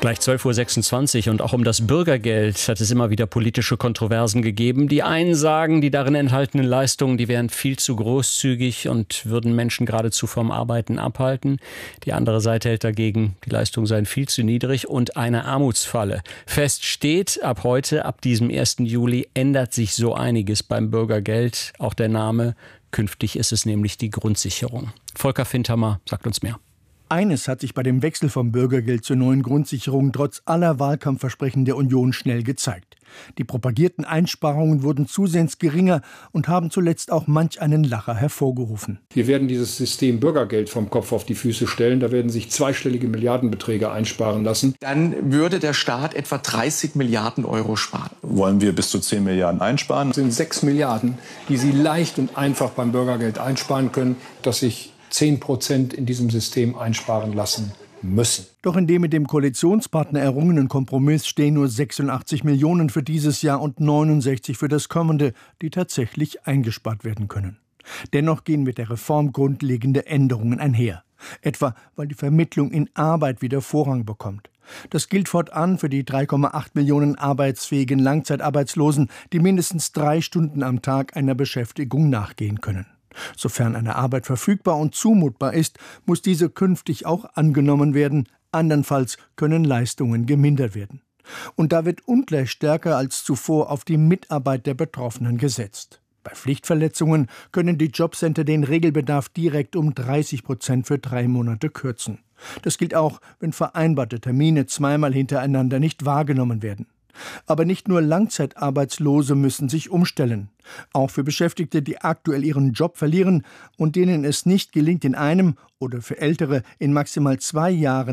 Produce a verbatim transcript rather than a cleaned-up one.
Gleich zwölf Uhr sechsundzwanzig und auch um das Bürgergeld hat es immer wieder politische Kontroversen gegeben. Die einen sagen, die darin enthaltenen Leistungen, die wären viel zu großzügig und würden Menschen geradezu vom Arbeiten abhalten. Die andere Seite hält dagegen, die Leistungen seien viel zu niedrig und eine Armutsfalle. Fest steht, ab heute, ab diesem ersten Juli, ändert sich so einiges beim Bürgergeld. Auch der Name. Künftig ist es nämlich die Grundsicherung. Volker Fintermer sagt uns mehr. Eines hat sich bei dem Wechsel vom Bürgergeld zur neuen Grundsicherung trotz aller Wahlkampfversprechen der Union schnell gezeigt. Die propagierten Einsparungen wurden zusehends geringer und haben zuletzt auch manch einen Lacher hervorgerufen. Wir werden dieses System Bürgergeld vom Kopf auf die Füße stellen. Da werden sich zweistellige Milliardenbeträge einsparen lassen. Dann würde der Staat etwa dreißig Milliarden Euro sparen. Wollen wir bis zu zehn Milliarden einsparen? Das sind sechs Milliarden, die Sie leicht und einfach beim Bürgergeld einsparen können, dass sich zehn Prozent in diesem System einsparen lassen müssen. Doch in dem mit dem Koalitionspartner errungenen Kompromiss stehen nur sechsundachtzig Millionen für dieses Jahr und neunundsechzig für das kommende, die tatsächlich eingespart werden können. Dennoch gehen mit der Reform grundlegende Änderungen einher. Etwa, weil die Vermittlung in Arbeit wieder Vorrang bekommt. Das gilt fortan für die drei Komma acht Millionen arbeitsfähigen Langzeitarbeitslosen, die mindestens drei Stunden am Tag einer Beschäftigung nachgehen können. Sofern eine Arbeit verfügbar und zumutbar ist, muss diese künftig auch angenommen werden. Andernfalls können Leistungen gemindert werden. Und da wird ungleich stärker als zuvor auf die Mitarbeit der Betroffenen gesetzt. Bei Pflichtverletzungen können die Jobcenter den Regelbedarf direkt um dreißig Prozent für drei Monate kürzen. Das gilt auch, wenn vereinbarte Termine zweimal hintereinander nicht wahrgenommen werden. Aber nicht nur Langzeitarbeitslose müssen sich umstellen. Auch für Beschäftigte, die aktuell ihren Job verlieren und denen es nicht gelingt, in einem oder für Ältere in maximal zwei Jahren